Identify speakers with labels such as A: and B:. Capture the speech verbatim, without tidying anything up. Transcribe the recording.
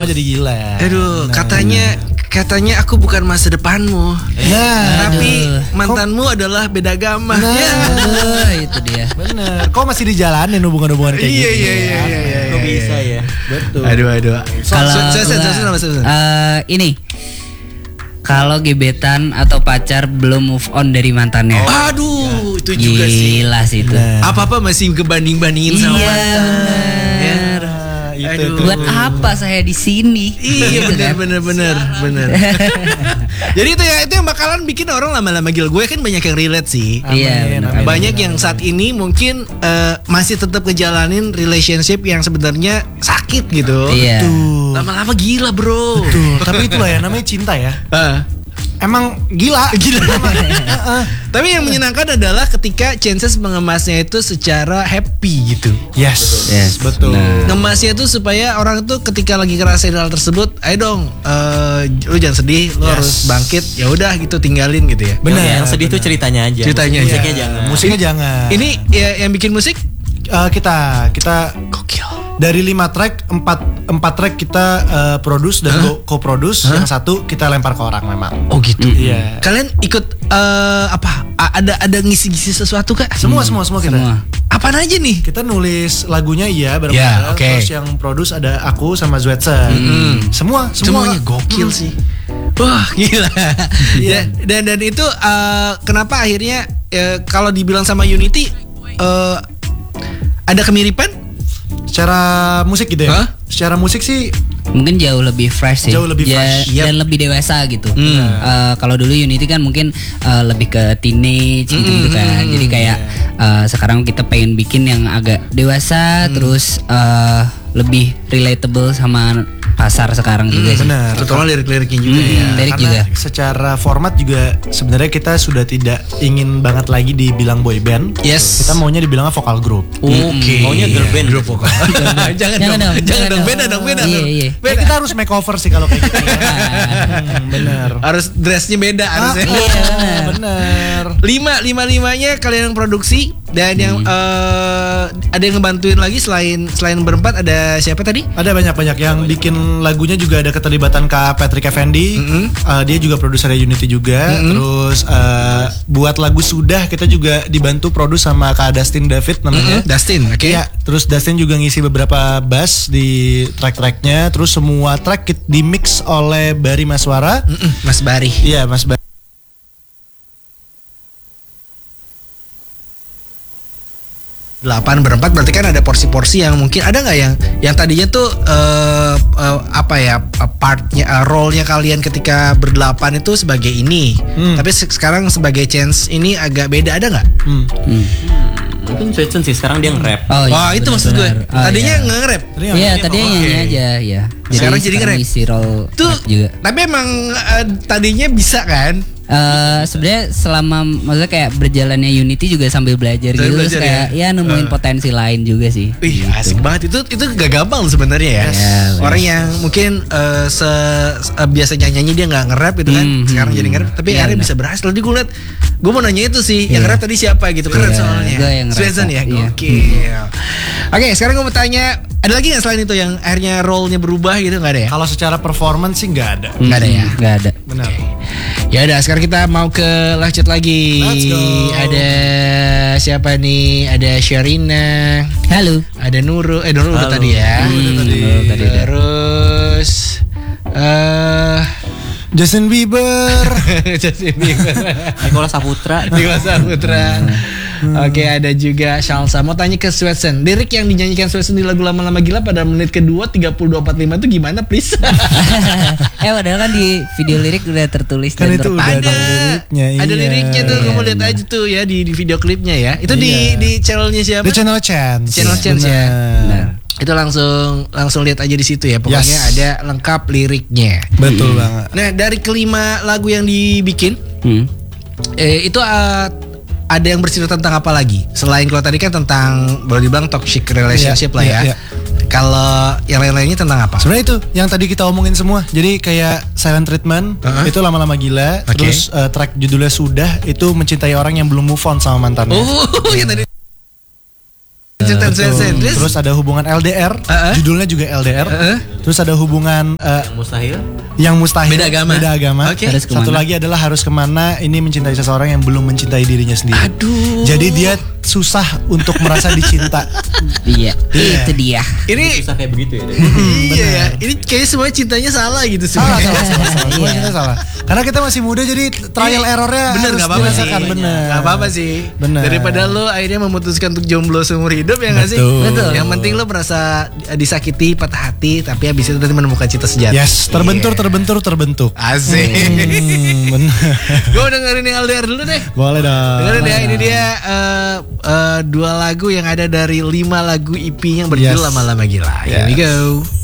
A: jadi gila.
B: Aduh,
A: Nah,
B: katanya katanya aku bukan masa depanmu.
A: Ya,
B: tapi mantanmu adalah beda agama.
A: Nah,
B: Ya.
C: Oh, itu dia.
A: bener. Kok masih dijalanin hubungan-hubungan kayak
B: Iya,
A: gitu?
B: iya, iya, iya, iya.
D: Kok bisa ya?
A: Betul.
B: Aduh, aduh.
C: Kalau
B: Susan,
C: gua,
B: Susan, Susan, Susan.
C: eh, ini kalau gebetan atau pacar belum move on dari mantannya.
B: Aduh, itu juga sih.
C: Gila sih itu.
A: Nah.
B: Apa-apa masih kebanding-bandingin sama
C: Iya,
B: mantan.
C: bener.
A: Nah, itu
B: Aduh.
A: tuh.
C: Buat apa saya di sini?
B: Iya,
C: Gitu
B: benar
C: kan.
B: benar benar benar. Jadi itu ya, itu yang bakalan bikin orang lama-lama gil. Gue kan banyak yang relate sih.
C: Iya,
A: Amin,
C: bener.
A: amin.
B: Banyak yang saat ini mungkin eh, masih tetap ngejalanin relationship yang sebenarnya sakit gitu.
C: Iya.
A: Tuh.
B: Lama-lama gila, bro.
A: Tuh, tapi itulah ya namanya cinta ya.
B: Ah.
A: Emang gila, gila. Heeh.
B: Tapi yang menyenangkan adalah ketika Chances mengemasnya itu secara happy gitu.
A: Yes,
C: Yes,
A: betul.
C: benar.
B: Ngemasnya tuh supaya orang tuh ketika lagi ngerasain hal tersebut, ayo dong, eh, lu jangan sedih, lu
A: Yes.
B: harus bangkit. Ya udah gitu, tinggalin gitu ya.
A: Benar.
D: Yang sedih tuh ceritanya aja.
B: Ceritanya aja.
D: Musiknya jangan.
A: Musiknya jangan.
B: Ini ya, yang bikin musik
A: Eh, kita kita
B: gokil.
A: dari lima track empat empat track kita eh, produce dan co- co-produce, yang satu kita lempar ke orang memang.
B: Oh gitu.
A: Iya.
B: Kalian ikut eh, apa? A- ada ada ngisi-ngisi sesuatu kak?
A: Semua semua semua kita.
C: Semua.
B: Apaan aja nih?
A: Kita nulis lagunya iya bareng
B: Ya, oke.
A: terus yang produce ada aku sama Zwetsen. Semua semua
B: Semuanya gokil sih. Wah gila.
A: Iya.
B: dan, dan dan itu eh, kenapa akhirnya eh, kalau dibilang sama Unity eh, ada kemiripan?
A: Secara musik gitu ya.
B: Hah?
A: Secara musik sih
C: Mungkin jauh lebih fresh sih.
A: Jauh lebih
C: Ya,
A: fresh.
B: Yap.
C: dan lebih dewasa gitu.
B: Hmm.
C: Eh, kalau dulu Unity kan mungkin eh, lebih ke teenage gitu, gitu kan. Jadi kayak eh, sekarang kita pengen bikin yang agak dewasa, terus eh, lebih relatable sama pasar sekarang juga sih.
A: benar.
B: Terutama lirik-liriknya juga
C: Hmm,
B: ya.
C: lirik
A: Karena
C: juga.
A: secara format juga sebenarnya kita sudah tidak ingin banget lagi dibilang boy band.
B: Yes.
A: Kita maunya dibilang vokal group.
B: Oke.
D: Maunya girl band.
B: Grup vokal. jangan,
C: Jangan
B: dong.
C: dong,
B: Jangan
C: jangan
B: dong.
C: dong.
B: Beda dong. Beda
C: Iya,
B: dong.
C: iya.
A: Eh, kita harus make over sih kalau kayak gitu. Hmm, bener.
B: Harus dressnya beda harusnya.
A: Ah, iya, bener.
B: Lima lima limanya kalian yang produksi dan yang eh, ada yang ngebantuin lagi selain selain berempat ada siapa tadi?
A: Ada banyak-banyak yang bikin lagunya juga ada keterlibatan Kak Patrick Effendi. Uh, dia juga produser Unity juga. Terus uh, buat lagu Sudah kita juga dibantu produce sama Kak Dustin David namanya.
B: Dustin, oke.
A: Iya, terus Dustin juga ngisi beberapa bass di track-tracknya. Terus semua track kit- di mix oleh Bari Maswara.
B: Mm-mm, Mas Bari.
A: Iya, Mas Bari.
B: Delapan berempat berarti kan ada porsi-porsi yang mungkin ada nggak yang yang tadinya tuh eh, eh, apa ya eh, partnya eh, role-nya kalian ketika berdelapan itu sebagai ini,
A: Hmm.
B: tapi se- sekarang sebagai Chance ini agak beda, ada nggak?
A: Hmm.
C: Hmm.
D: Mungkin Swetsen sih sekarang dia nge-rap.
C: Oh, iya,
B: Wah itu maksud gue.
C: benar-benar. Oh,
B: Tadinya
C: iya.
B: nge-rap.
C: Iya, tadinya
B: Oke.
C: nyanyi aja ya.
B: Sekarang jadi nge-rap.
C: isi role
B: Tuh,
C: rap juga.
B: tapi emang eh, tadinya bisa kan?
C: Eh sebenarnya selama maksudnya kayak berjalannya Unity juga sambil belajar
B: Sambil
C: gitu, terus
B: belajar
C: kayak ya, nemuin
B: Eh.
C: potensi lain juga sih.
B: Wih
C: Gitu.
B: asik banget itu itu gak gampang sebenarnya ya.
C: Ya,
B: Orang yang mungkin eh, se, se- biasa nyanyi dia nggak nge-rap gitu kan,
C: Hmm,
B: sekarang
C: hmm.
B: jadi nge-rap, tapi
C: Iya,
B: akhirnya
C: benar.
B: bisa berhasil. Tadi gue liat, gue mau nanya itu sih, yang
C: Iya.
B: nge-rap tadi siapa gitu, keren
C: Iya,
B: soalnya.
C: gue yang nge-rap,
B: Sweden ya,
C: iya.
B: gokil. Oke, sekarang gue mau tanya, ada lagi nggak selain itu yang akhirnya role-nya berubah gitu, nggak ada ya?
A: Kalau secara performance sih nggak ada.
B: Nggak ada ya?
C: Hmm, nggak ada.
A: Benar.
B: Ya udah, sekarang kita mau ke live chat lagi.
A: Let's go.
B: Ada siapa nih? Ada Sharina.
C: Halo.
B: Ada Nurul, eh Nurul udah
D: Halo.
B: tadi ya.
A: Nurul udah tadi.
C: Nurul tadi udah.
B: Terus eh
A: Justin Bieber.
B: Justin Bieber.
D: Nicholas Saputra.
B: Nicholas Saputra. Oke, ada juga Shalsa. Mau tanya ke Swetsen, lirik yang dinyanyikan Swetsen di lagu Lama-Lama Gila pada menit kedua tiga puluh dua empat puluh lima itu gimana, please?
C: eh padahal kan di video lirik udah tertulis
A: Kan
C: dan
A: itu udah
C: terpakai.
A: ada liriknya.
B: Ada
A: iya.
B: liriknya tuh, kamu lihat
C: benar.
B: aja tuh ya di, di video klipnya ya. Itu di
A: Iya.
B: di channelnya siapa?
A: Di channel Chance.
B: Channel Chance ya.
A: Benar.
B: Itu langsung langsung lihat aja di situ ya. Pokoknya
A: Yes.
B: ada lengkap liriknya.
A: Betul banget.
B: Nah, dari kelima lagu yang dibikin,
C: Hmm.
B: eh, itu eh, ada yang bercerita tentang apa lagi? Selain kalau tadi kan tentang boleh dibilang toxic relationship
A: Iya,
B: lah ya.
A: iya, iya.
B: Kalau yang lain-lainnya tentang apa?
A: Sebenarnya itu yang tadi kita omongin semua. Jadi kayak Silent Treatment
B: Uh-huh.
A: itu lama-lama gila.
B: Oke.
A: Terus uh, track judulnya Sudah itu mencintai orang yang belum move on sama mantannya.
B: Oh, yang tadi Cinta Sen.
A: Terus, terus ada hubungan L D R,
B: Uh-uh.
A: judulnya juga L D R.
B: Uh-uh.
A: Terus ada hubungan uh,
D: Yang mustahil.
A: yang mustahil,
B: Beda agama.
A: Beda agama.
B: Oke.
C: Harus kemana?
A: Satu lagi adalah harus kemana. Ini mencintai seseorang yang belum mencintai dirinya sendiri.
B: Aduh.
A: Jadi dia susah untuk merasa dicinta.
C: Iya,
A: Iya.
C: itu dia.
B: Ini
D: Susah kayak begitu ya. Dek?
B: iya ya. Ini kayaknya semuanya cintanya salah gitu
A: Salah,
B: sebenarnya.
A: salah, salah, salah. Semua kita salah. Karena kita masih muda jadi trial
B: Iya.
A: errornya
B: Bener
A: harus
B: nggak apa-apa sih.
A: dirasakan. Bener.
B: Gak apa-apa sih.
A: Bener.
B: Daripada lo akhirnya memutuskan untuk jomblo seumur hidup ya nggak sih?
A: Betul.
C: Betul.
B: Yang penting lo merasa disakiti, patah hati, tapi habis itu nanti menemukan cinta sejati.
A: Yes, terbentur,
B: Iya.
A: terbentur, terbentuk.
B: Asik.
A: Hmm, bener.
B: Gue dengerin yang L D R dulu deh.
A: Boleh dong.
B: Dengerin ya, ini dia uh, uh, dua lagu yang ada dari lima lagu E P yang berjudul
A: Yes.
B: Lama-Lama Gila. Here we
A: Yes.
B: go.